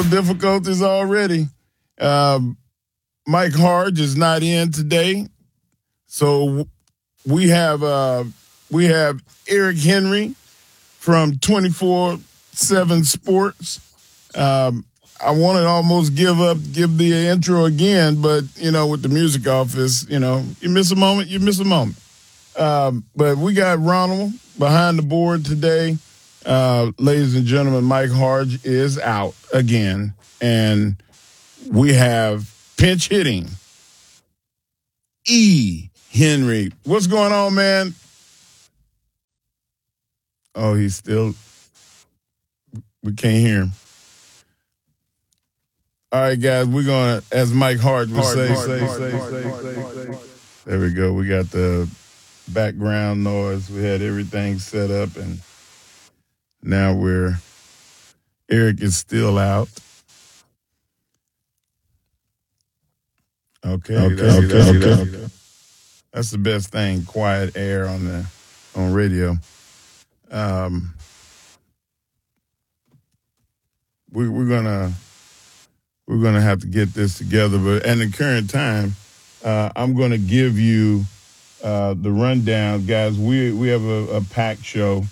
difficulties already. Um, Mike Harge is not in today, so we have Eric Henry from 24/7 Sports. I want to almost give the intro again, but with the music office, you miss a moment, you miss a moment. But we got Ronald behind the board today. Ladies and gentlemen, Mike Harge is out again, and we have pinch hitting E. Henry. What's going on, man? Oh, we can't hear him. All right, guys, we're going to, as Mike Harge would say. There we go. We got the background noise. We had everything set up, and now Eric is still out. Okay. That's the best thing, quiet air on radio. We're gonna have to get this together, but at the current time, I'm gonna give you the rundown, guys. We have a packed show.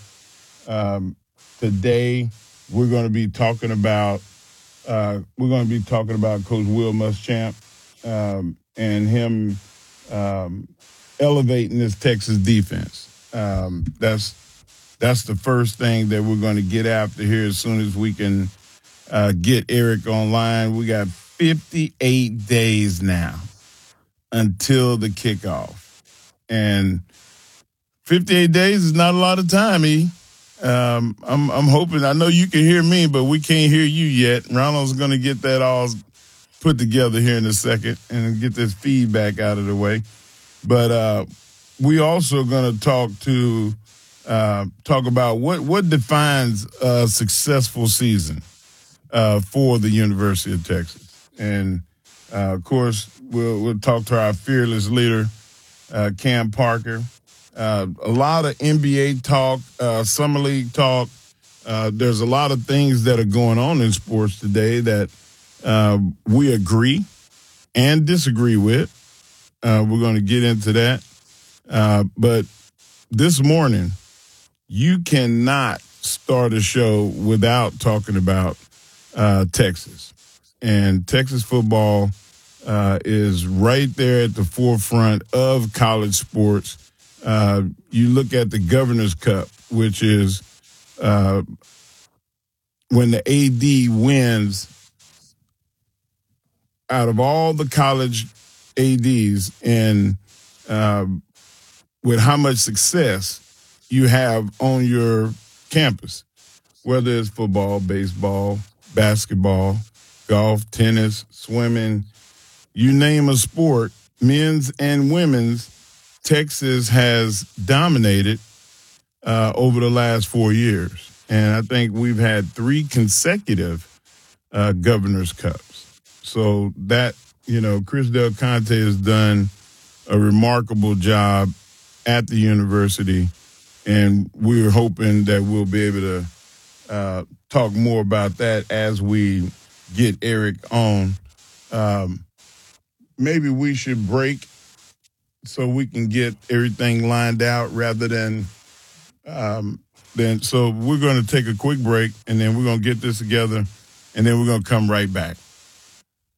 Today we're going to be talking about Coach Will Muschamp and him elevating this Texas defense. That's the first thing that we're going to get after here as soon as we can get Eric online. We got 58 days now until the kickoff. And 58 days is not a lot of time, E. I'm hoping, I know you can hear me, but we can't hear you yet. Ronald's going to get that all put together here in a second and get this feedback out of the way. But we also going to talk about what defines a successful season for the University of Texas. And, of course, we'll talk to our fearless leader, Cam Parker. A lot of NBA talk, summer league talk. There's a lot of things that are going on in sports today that we agree and disagree with. We're going to get into that. But this morning, you cannot start a show without talking about Texas. And Texas football is right there at the forefront of college sports. You look at the Governor's Cup, which is when the AD wins out of all the college ADs and with how much success you have on your campus, whether it's football, baseball, basketball, golf, tennis, swimming, you name a sport, men's and women's, Texas has dominated over the last 4 years. And I think we've had 3 consecutive Governor's Cups. So that, Chris Del Conte has done a remarkable job at the university. And we're hoping that we'll be able to talk more about that as we get Eric on. Maybe we should break so we can get everything lined out rather than so we're going to take a quick break, and then we're going to get this together, and then we're going to come right back.